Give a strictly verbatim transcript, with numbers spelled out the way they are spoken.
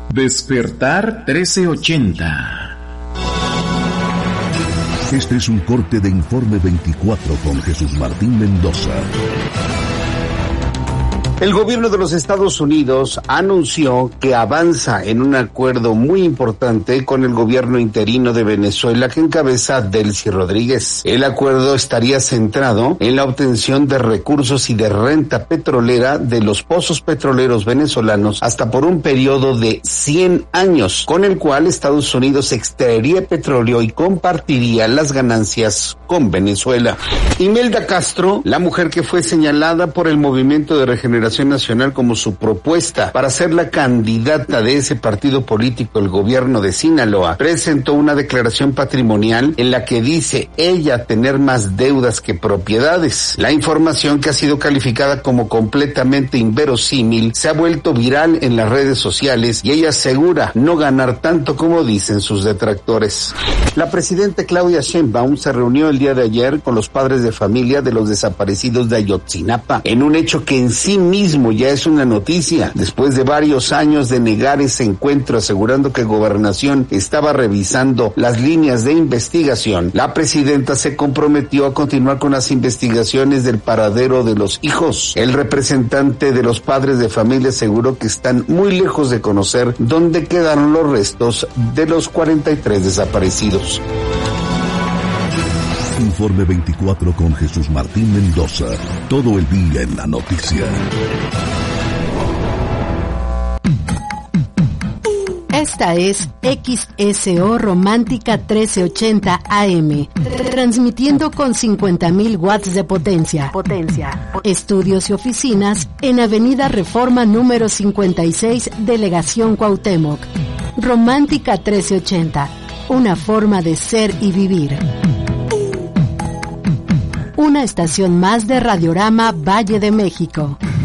Despertar trece ochenta. Este es un corte de Informe veinticuatro con Jesús Martín Mendoza. El gobierno de los Estados Unidos anunció que avanza en un acuerdo muy importante con el gobierno interino de Venezuela que encabeza Delcy Rodríguez. El acuerdo estaría centrado en la obtención de recursos y de renta petrolera de los pozos petroleros venezolanos hasta por un periodo de cien años, con el cual Estados Unidos extraería petróleo y compartiría las ganancias con Venezuela. Imelda Castro, la mujer que fue señalada por el Movimiento de Regeneración Nacional como su propuesta para ser la candidata de ese partido político, el gobierno de Sinaloa, presentó una declaración patrimonial en la que dice ella tener más deudas que propiedades. La información, que ha sido calificada como completamente inverosímil, se ha vuelto viral en las redes sociales y ella asegura no ganar tanto como dicen sus detractores. La presidenta Claudia Sheinbaum se reunió el día de ayer con los padres de familia de los desaparecidos de Ayotzinapa, en un hecho que en sí mismo mismo ya es una noticia, después de varios años de negar ese encuentro, asegurando que Gobernación estaba revisando las líneas de investigación. La presidenta se comprometió a continuar con las investigaciones del paradero de los hijos. El representante de los padres de familia aseguró que están muy lejos de conocer dónde quedaron los restos de los cuarenta y tres desaparecidos. Informe veinticuatro con Jesús Martín Mendoza. Todo el día en la noticia. Esta es X S O Romántica trece ochenta A M, transmitiendo con cincuenta mil watts de potencia. Potencia. Estudios y oficinas en Avenida Reforma número cincuenta y seis, Delegación Cuauhtémoc. Romántica trece ochenta, una forma de ser y vivir. Una estación más de Radiorama Valle de México.